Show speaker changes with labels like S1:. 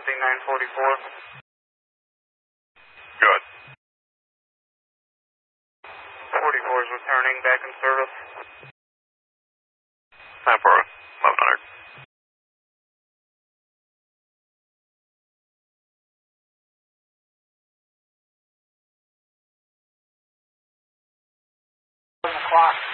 S1: Dorothy 944.
S2: Good.
S1: 44 is returning back in service.
S2: Time for 1100.
S1: O'clock.